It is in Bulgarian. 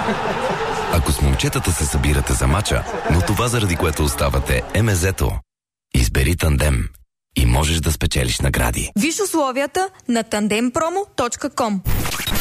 Ако с момчетата се събирате за мача, но това заради което оставате е мезето. Избери Тандем и можеш да спечелиш награди. Виж условията на tandempromo.com.